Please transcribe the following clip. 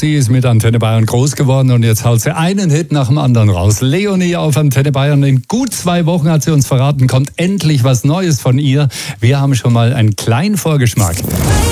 sie ist mit Antenne Bayern groß geworden und jetzt haut sie einen Hit nach dem anderen raus. Leonie auf Antenne Bayern. In gut 2 Wochen hat sie uns verraten, kommt endlich was Neues von ihr. Wir haben schon mal einen kleinen Vorgeschmack.